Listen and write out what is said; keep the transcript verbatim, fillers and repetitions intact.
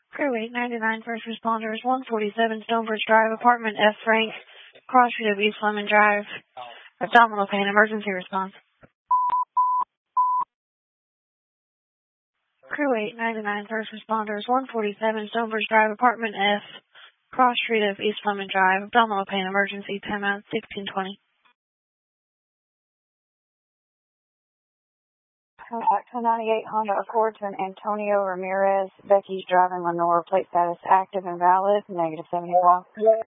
Crew eight ninety-nine, first responders, one forty-seven Stonebridge Drive, apartment F Frank, cross street of East Lemon Drive, abdominal pain, emergency response. Crew eight ninety-nine, first responders, one forty-seven Stonebridge Drive, apartment F, cross street of East Lemon Drive, abdominal pain, emergency, timeout sixteen twenty. Contact two ninety-eight Honda Accord to an Antonio Ramirez. Becky's driving Lenore. Plate status active and valid. Negative seventy-five.